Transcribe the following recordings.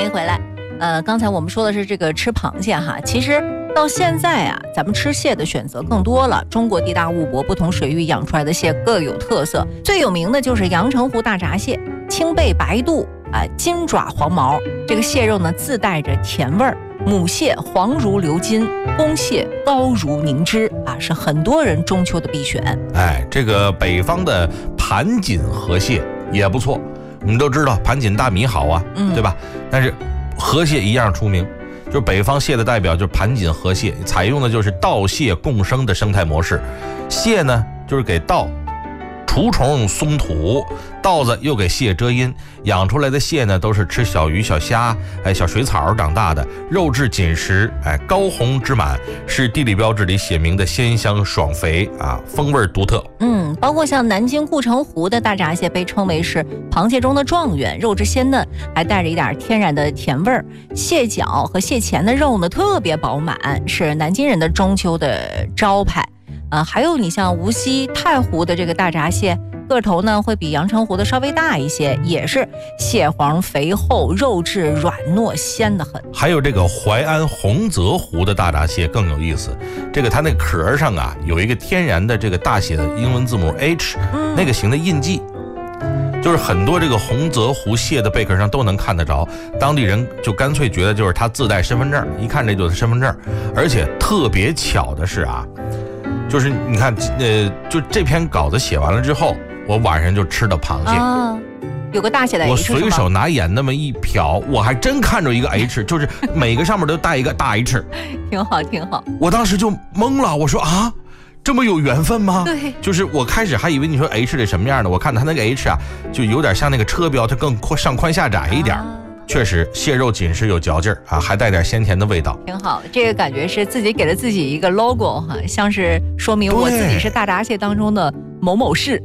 回来。刚才我们说的是这个吃螃蟹哈，其实到现在啊，咱们吃蟹的选择更多了。中国地大物博，不同水域养出来的蟹各有特色。最有名的就是阳澄湖大闸蟹，青背白肚啊，金爪黄毛。这个蟹肉呢，自带着甜味儿。母蟹黄如流金，公蟹高如凝脂啊，是很多人中秋的必选。 这个北方的盘锦河蟹也不错。我们都知道盘锦大米好啊，对吧？但是河蟹一样出名，就是北方蟹的代表就是盘锦河蟹，采用的就是稻蟹共生的生态模式。蟹呢，就是给稻除虫松土，稻子又给蟹遮阴，养出来的蟹呢都是吃小鱼小虾小水草长大的，肉质紧实高红脂满，是地理标志里写明的鲜香爽肥啊，风味独特。 包括像南京护城湖的大闸蟹被称为是螃蟹中的状元，肉质鲜嫩，还带着一点天然的甜味儿。蟹脚和蟹钳的肉呢特别饱满，是南京人的中秋的招牌。还有你像无锡太湖的这个大闸蟹，个头呢会比阳澄湖的稍微大一些，也是蟹黄肥厚，肉质软糯鲜得很。 还有这个淮安洪泽湖的大闸蟹更有意思，这个它那壳上啊有一个天然的这个大写的英文字母 H，那个形的印记。就是很多这个洪泽湖蟹的贝壳上都能看得着，当地人就干脆觉得就是它自带身份证，一看这就是身份证。而且特别巧的是啊，就是你看就这篇稿子写完了之后，我晚上就吃的螃蟹有个大写的 H， 我随手拿眼那么一瞟，我还真看着一个 H， 就是每个上面都带一个大 H， 挺好挺好。 我当时就懵了，我说啊，这么有缘分吗？ 对， 就是我开始还以为你说 H 得什么样的，我看它那个 H 啊，就有点像那个车标，它更上宽下窄一点。确实蟹肉紧实有嚼劲儿啊，还带点鲜甜的味道， 挺好的。这个感觉是自己给了自己一个 logo 哈，像是说明我自己是大闸蟹当中的某某市。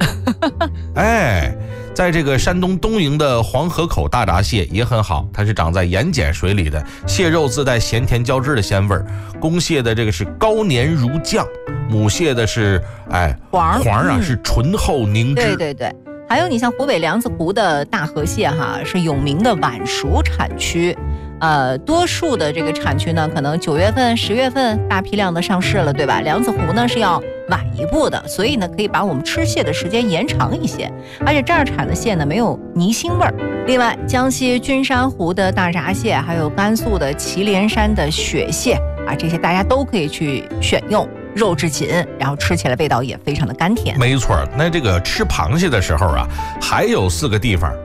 在这个山东东营的黄河口大闸蟹也很好，它是长在盐碱水里的，蟹肉自带咸甜交织的鲜味儿。公蟹的这个是高粘如酱，母蟹的是黄啊，是醇厚凝脂。 对。还有你像湖北梁子湖的大河蟹哈，是有名的晚熟产区。多数的这个产区呢，可能9月份、10月份大批量的上市了，对吧？梁子湖呢是要晚一步的，所以呢可以把我们吃蟹的时间延长一些。而且这儿产的蟹呢没有泥腥味儿。另外，江西君山湖的大闸蟹，还有甘肃的祁连山的雪蟹啊，这些大家都可以去选用。肉质紧，然后吃起来味道也非常的甘甜。 没错，那这个吃螃蟹的时候啊，还有4个地方